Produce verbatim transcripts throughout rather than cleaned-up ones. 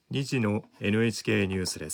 にじの エヌエイチケー ニュースです。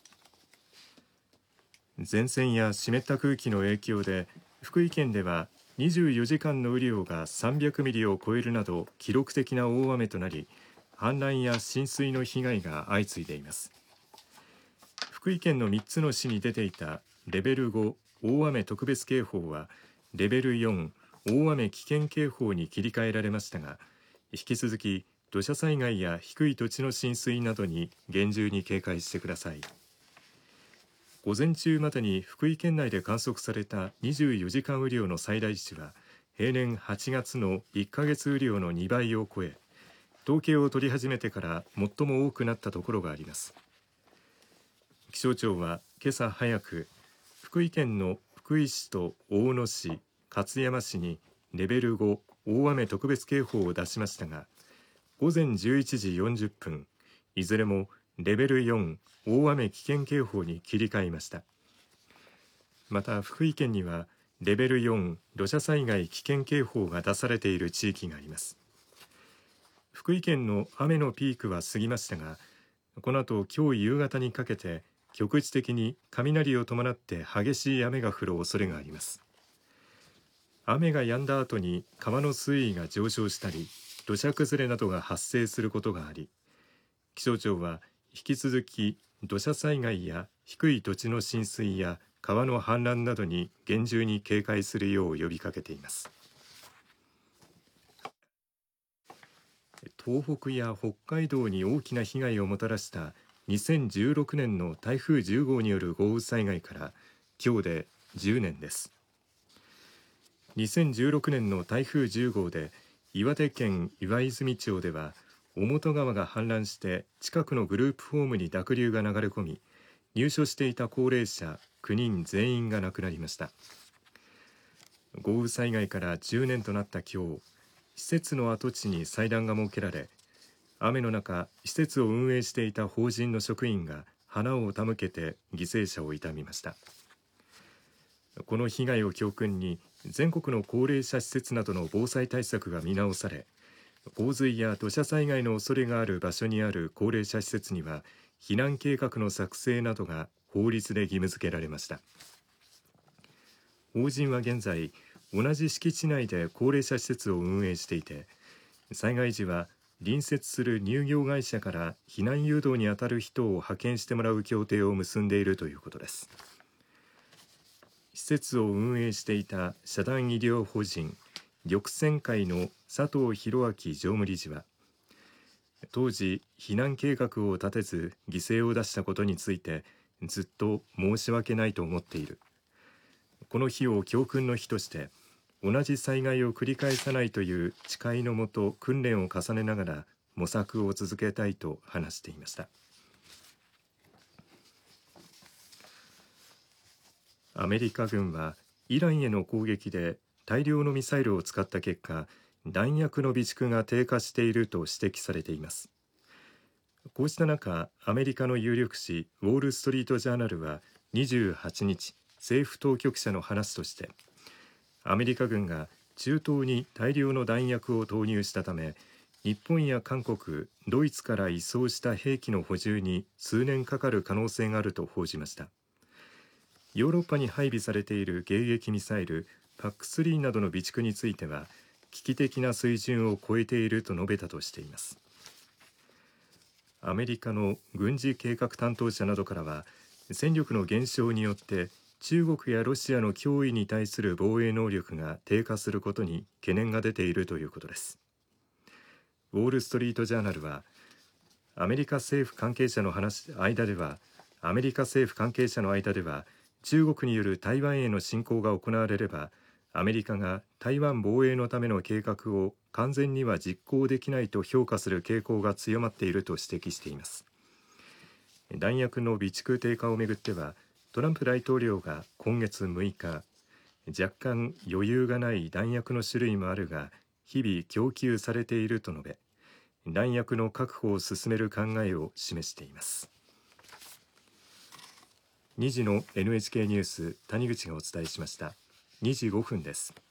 前線や湿った空気の影響で福井県ではにじゅうよじかんの雨量がさんびゃくミリを超えるなど記録的な大雨となり、氾濫や浸水の被害が相次いでいます。福井県のみっつの市に出ていたレベルご大雨特別警報はレベルよん大雨危険警報に切り替えられましたが、引き続き土砂災害や低い土地の浸水などに厳重に警戒してください。午前中までに福井県内で観測されたにじゅうよじかん雨量の最大値は平年はちがつのいっかげつ雨量のにばいを超え、統計を取り始めてから最も多くなったところがあります。気象庁は今朝早く福井県の福井市と大野市、勝山市にレベルご大雨特別警報を出しましたが、午前じゅういちじよんじゅっぷんいずれもレベルよん大雨危険警報に切り替えました。また福井県にはレベルよん土砂災害危険警報が出されている地域があります。福井県の雨のピークは過ぎましたが、この後今日夕方にかけて局地的に雷を伴って激しい雨が降る恐れがあります。雨が止んだ後に川の水位が上昇したり土砂崩れなどが発生することがあり、気象庁は引き続き土砂災害や低い土地の浸水や川の氾濫などに厳重に警戒するよう呼びかけています。東北や北海道に大きな被害をもたらしたにせんじゅうろくねんの台風じゅうごうによる豪雨災害から今日でじゅうねんです。にせんじゅうろくねんの台風じゅうごうで岩手県岩泉町では小本川が氾濫して近くのグループホームに濁流が流れ込み、入所していた高齢者きゅうにん全員が亡くなりました。豪雨災害からじゅうねんとなった今日、施設の跡地に祭壇が設けられ、雨の中施設を運営していた法人の職員が花を手向けて犠牲者を悼みました。この被害を教訓に全国の高齢者施設などの防災対策が見直され、洪水や土砂災害の恐れがある場所にある高齢者施設には避難計画の作成などが法律で義務付けられました。法人は現在同じ敷地内で高齢者施設を運営していて、災害時は隣接する乳業会社から避難誘導にあたる人を派遣してもらう協定を結んでいるということです。施設を運営していた社団医療法人緑泉会の佐藤博明常務理事は、当時避難計画を立てず犠牲を出したことについてずっと申し訳ないと思っている。この日を教訓の日として同じ災害を繰り返さないという誓いのもと訓練を重ねながら模索を続けたいと話していました。アメリカ軍はイランへの攻撃で大量のミサイルを使った結果、弾薬の備蓄が低下していると指摘されています。こうした中、アメリカの有力紙ウォール・ストリート・ジャーナルはにじゅうはちにち、政府当局者の話として、アメリカ軍が中東に大量の弾薬を投入したため、日本や韓国、ドイツから移送した兵器の補充に数年かかる可能性があると報じました。ヨーロッパに配備されている迎撃ミサイルパックスリーなどの備蓄については危機的な水準を超えていると述べたとしています。アメリカの軍事計画担当者などからは、戦力の減少によって中国やロシアの脅威に対する防衛能力が低下することに懸念が出ているということです。ウォール・ストリート・ジャーナルは、アメリカ政府関係者の話間ではアメリカ政府関係者の間では中国による台湾への侵攻が行われれば、アメリカが台湾防衛のための計画を完全には実行できないと評価する傾向が強まっていると指摘しています。弾薬の備蓄低下をめぐっては、トランプ大統領が今月むいか、若干余裕がない弾薬の種類もあるが日々供給されていると述べ、弾薬の確保を進める考えを示しています。にじの エヌエイチケー ニュース、谷口がお伝えしました。にじごふんです。